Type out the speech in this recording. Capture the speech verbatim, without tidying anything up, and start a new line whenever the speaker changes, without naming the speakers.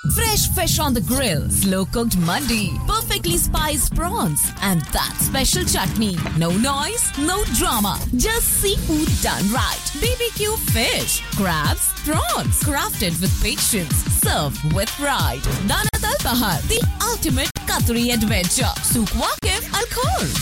Fresh fish on the grill, slow-cooked mandi, perfectly spiced prawns, and that special chutney. No noise, no drama, just seafood done right. B B Q fish, crabs, prawns, crafted with patience, served with pride. Danat Al Bahar, the ultimate Qatari adventure. Souk Waqif Al Khor.